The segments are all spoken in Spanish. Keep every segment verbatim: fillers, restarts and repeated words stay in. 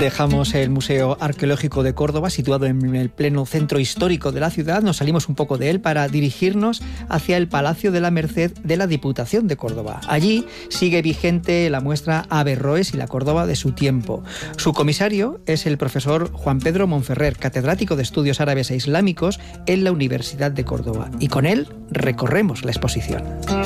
Dejamos el Museo Arqueológico de Córdoba, situado en el pleno centro histórico de la ciudad. Nos salimos un poco de él para dirigirnos hacia el Palacio de la Merced de la Diputación de Córdoba. Allí sigue vigente la muestra Averroes y la Córdoba de su tiempo. Su comisario es el profesor Juan Pedro Monferrer, catedrático de Estudios Árabes e Islámicos en la Universidad de Córdoba. Y con él recorremos la exposición.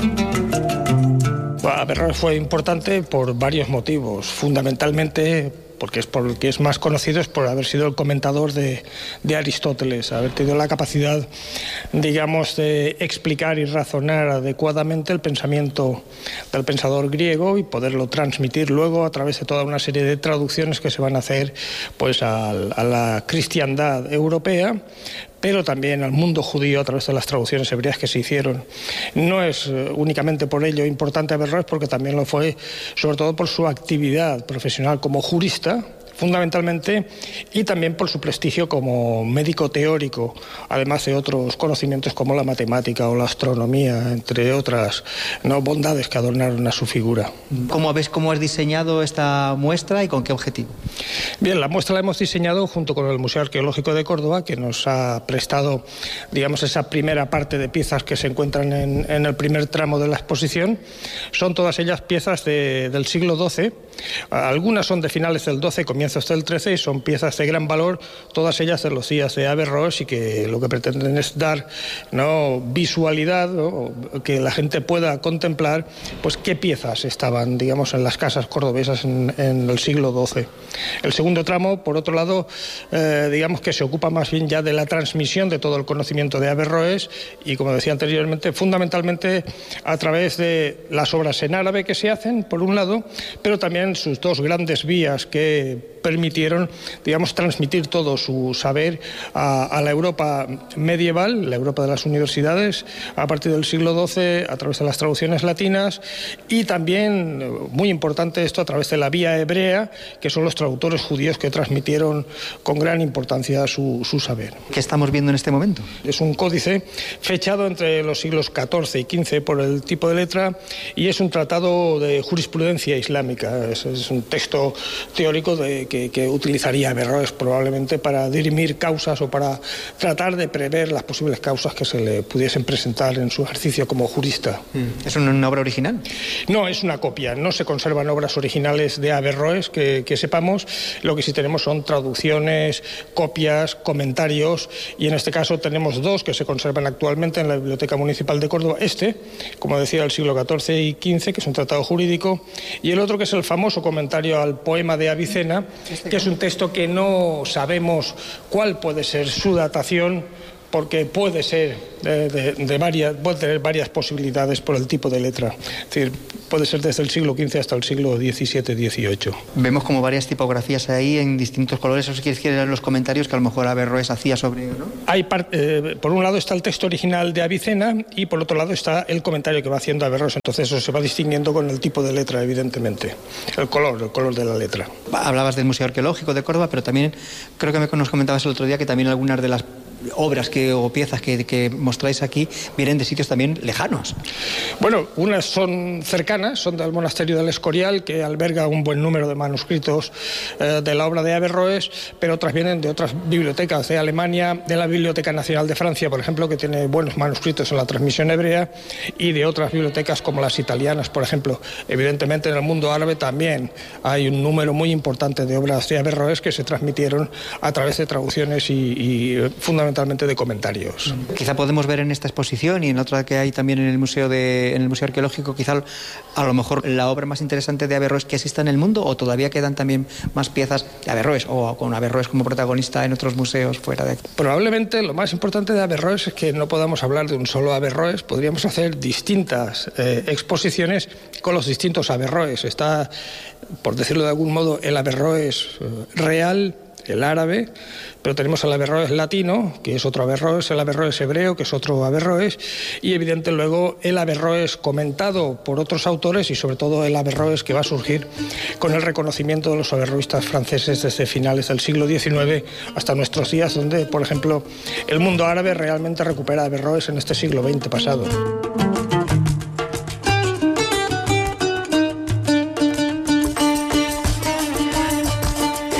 Averroes fue importante por varios motivos, fundamentalmente porque es por el que es más conocido, es por haber sido el comentador de, de Aristóteles, haber tenido la capacidad, digamos, de explicar y razonar adecuadamente el pensamiento del pensador griego y poderlo transmitir luego a través de toda una serie de traducciones que se van a hacer pues a, a la cristiandad europea, pero también al mundo judío a través de las traducciones hebreas que se hicieron. No es únicamente por ello importante Averroes, porque también lo fue sobre todo por su actividad profesional como jurista, fundamentalmente, y también por su prestigio como médico teórico, además de otros conocimientos como la matemática o la astronomía, entre otras ¿no? bondades que adornaron a su figura. ¿Cómo ves cómo has diseñado esta muestra y con qué objetivo? Bien, la muestra la hemos diseñado junto con el Museo Arqueológico de Córdoba, que nos ha prestado, digamos, esa primera parte de piezas que se encuentran en, en el primer tramo de la exposición. Son todas ellas piezas de, del siglo doce, algunas son de finales del doce, comienzos del trece, y son piezas de gran valor, todas ellas de los días de Averroes, y que lo que pretenden es dar ¿no? visualidad, ¿no? que la gente pueda contemplar pues qué piezas estaban, digamos, en las casas cordobesas en, en el siglo doce. El segundo tramo, por otro lado, eh, digamos que se ocupa más bien ya de la transmisión de todo el conocimiento de Averroes, y como decía anteriormente, fundamentalmente a través de las obras en árabe que se hacen, por un lado, pero también sus dos grandes vías que permitieron, digamos, transmitir todo su saber a, a la Europa medieval, la Europa de las universidades, a partir del siglo doce, a través de las traducciones latinas, y también, muy importante esto, a través de la vía hebrea, que son los traductores judíos que transmitieron con gran importancia su, su saber. ¿Qué estamos viendo en este momento? Es un códice fechado entre los siglos catorce y quince por el tipo de letra, y es un tratado de jurisprudencia islámica. Es, es un texto teórico de que Que, que utilizaría Averroes probablemente para dirimir causas o para tratar de prever las posibles causas que se le pudiesen presentar en su ejercicio como jurista. ¿Es una, una obra original? No, es una copia. No se conservan obras originales de Averroes que, que sepamos. Lo que sí tenemos son traducciones, copias, comentarios, y en este caso tenemos dos que se conservan actualmente en la Biblioteca Municipal de Córdoba. Este, como decía, del siglo catorce y quince, que es un tratado jurídico, y el otro que es el famoso comentario al poema de Avicena, que es un texto que no sabemos cuál puede ser su datación, porque puede ser de, de, de varias, puede tener varias posibilidades por el tipo de letra. Es decir, puede ser desde el siglo quince hasta el siglo diecisiete dieciocho. Vemos como varias tipografías ahí en distintos colores. ¿Eso quieres que eran los comentarios que a lo mejor Averroes hacía sobre, ¿no? Hay par, eh, por un lado está el texto original de Avicena y por otro lado está el comentario que va haciendo Averroes. Entonces eso se va distinguiendo con el tipo de letra, evidentemente. El color, el color de la letra. Hablabas del Museo Arqueológico de Córdoba, pero también creo que me, nos comentabas el otro día que también algunas de las obras que, o piezas que, que mostráis aquí vienen de sitios también lejanos. Bueno, unas son cercanas, son del monasterio del Escorial, que alberga un buen número de manuscritos eh, de la obra de Averroes, pero otras vienen de otras bibliotecas de Alemania, de la Biblioteca Nacional de Francia, por ejemplo, que tiene buenos manuscritos en la transmisión hebrea, y de otras bibliotecas como las italianas, por ejemplo. Evidentemente en el mundo árabe también hay un número muy importante de obras de Averroes que se transmitieron a través de traducciones y, y fundamentalmente de comentarios. Quizá podemos ver en esta exposición y en otra que hay también en el museo de, en el Museo Arqueológico, quizá a lo mejor la obra más interesante de Averroes que exista en el mundo, o todavía quedan también más piezas de Averroes o con Averroes como protagonista en otros museos fuera de aquí. Probablemente lo más importante de Averroes es que no podamos hablar de un solo Averroes, podríamos hacer distintas eh, exposiciones con los distintos Averroes. Está, por decirlo de algún modo, el Averroes eh, real, el árabe, pero tenemos el Averroes latino, que es otro Averroes, el Averroes hebreo, que es otro Averroes, y evidente luego el Averroes comentado por otros autores, y sobre todo el Averroes que va a surgir con el reconocimiento de los averroístas franceses desde finales del siglo diecinueve hasta nuestros días, donde, por ejemplo, el mundo árabe realmente recupera Averroes en este siglo veinte pasado.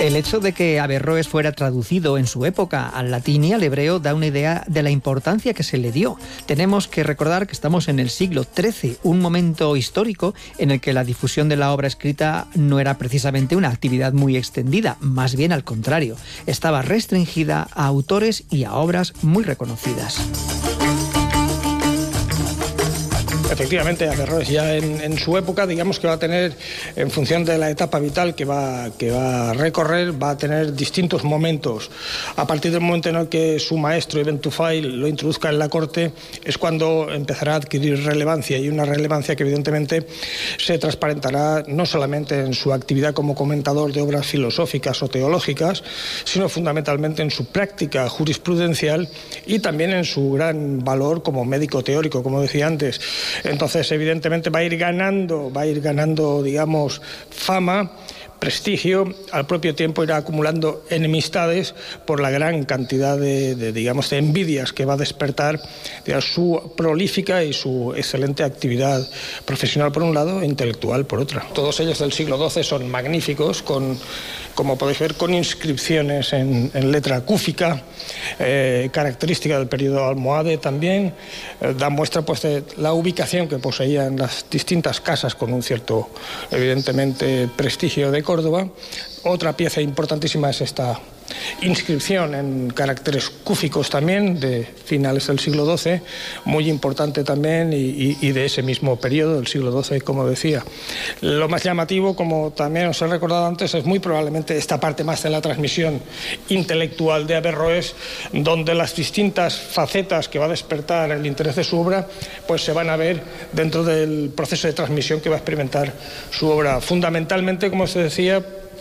El hecho de que Averroes fuera traducido en su época al latín y al hebreo da una idea de la importancia que se le dio. Tenemos que recordar que estamos en el siglo trece, un momento histórico en el que la difusión de la obra escrita no era precisamente una actividad muy extendida, más bien al contrario, estaba restringida a autores y a obras muy reconocidas. Efectivamente, Averroes ya en, en su época, digamos que va a tener, en función de la etapa vital que va, que va a recorrer, va a tener distintos momentos. A partir del momento en el que su maestro, Ibn Tufail, lo introduzca en la corte, es cuando empezará a adquirir relevancia, y una relevancia que evidentemente se transparentará no solamente en su actividad como comentador de obras filosóficas o teológicas, sino fundamentalmente en su práctica jurisprudencial y también en su gran valor como médico teórico, como decía antes. Entonces, evidentemente, va a ir ganando, va a ir ganando, digamos, fama, prestigio, al propio tiempo irá acumulando enemistades por la gran cantidad de, de digamos, de envidias que va a despertar, digamos, su prolífica y su excelente actividad profesional por un lado e intelectual por otro. Todos ellos del siglo doce son magníficos, con, como podéis ver, con inscripciones en, en letra cúfica, eh, característica del periodo almohade también, eh, da muestra pues de la ubicación que poseían las distintas casas con un cierto, evidentemente, prestigio de Córdoba. Otra pieza importantísima es esta inscripción en caracteres cúficos también, de finales del siglo doce, muy importante también y, y, y de ese mismo periodo, del siglo doce, como decía. Lo más llamativo, como también os he recordado antes, es muy probablemente esta parte más de la transmisión intelectual de Averroes, donde las distintas facetas que va a despertar el interés de su obra, pues se van a ver dentro del proceso de transmisión que va a experimentar su obra. Fundamentalmente, como se decía,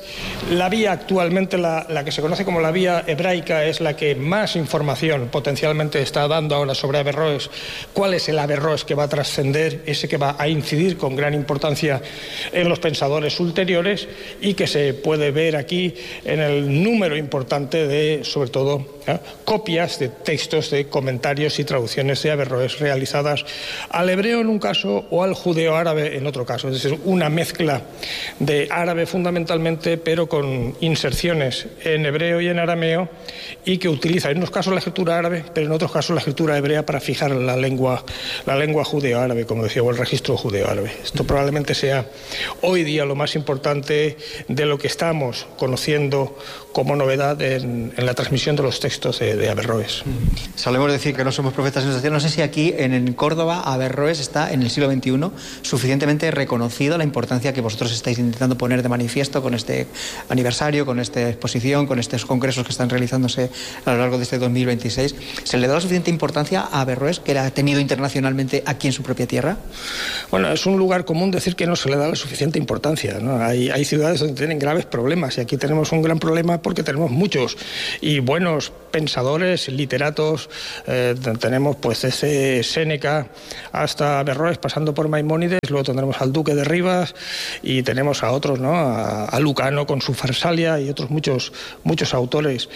la vía actualmente, la, la que se conoce como la vía hebraica, es la que más información potencialmente está dando ahora sobre Averroes. ¿Cuál es el Averroes que va a trascender, ese que va a incidir con gran importancia en los pensadores ulteriores y que se puede ver aquí en el número importante de, sobre todo, ¿eh? copias de textos, de comentarios y traducciones de Averroes realizadas al hebreo en un caso o al judeo-árabe en otro caso? Es decir, una mezcla de árabe fundamentalmente, pero con inserciones en hebreo y en arameo, y que utiliza en unos casos la escritura árabe, pero en otros casos la escritura hebrea para fijar la lengua, la lengua judeo-árabe, como decía, o el registro judeo-árabe. Esto probablemente sea hoy día lo más importante de lo que estamos conociendo como novedad en, en la transmisión de los textos de, de Averroes. Solemos decir que no somos profetas en estación. No sé si aquí en, en Córdoba Averroes está en el siglo veintiuno suficientemente reconocido, la importancia que vosotros estáis intentando poner de manifiesto con este aniversario, con esta exposición, con estos congresos que están realizándose a lo largo de este dos mil veintiséis. ¿Se le da la suficiente importancia a Averroes que la ha tenido internacionalmente aquí en su propia tierra? Bueno, es un lugar común decir que no se le da la suficiente importancia, ¿no? Hay, hay ciudades donde tienen graves problemas y aquí tenemos un gran problema porque tenemos muchos y buenos pensadores, literatos. Eh, tenemos pues desde Séneca hasta Averroes, pasando por Maimónides. Luego tendremos al Duque de Rivas y tenemos a otros, ¿no? A, a Lucano con su Farsalia y otros muchos, muchos autores.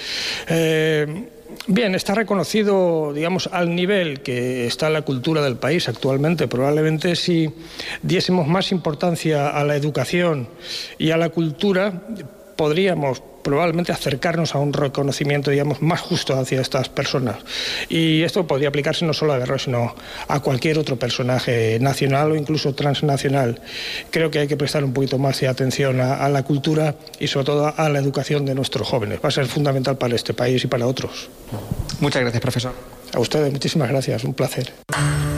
Eh, Bien, está reconocido, digamos, al nivel que está la cultura del país actualmente. Probablemente si diésemos más importancia a la educación y a la cultura, podríamos probablemente acercarnos a un reconocimiento, digamos, más justo hacia estas personas. Y esto podría aplicarse no solo a Averroes, sino a cualquier otro personaje nacional o incluso transnacional. Creo que hay que prestar un poquito más de atención a, a la cultura y sobre todo a la educación de nuestros jóvenes. Va a ser fundamental para este país y para otros. Muchas gracias, profesor. A ustedes, muchísimas gracias. Un placer.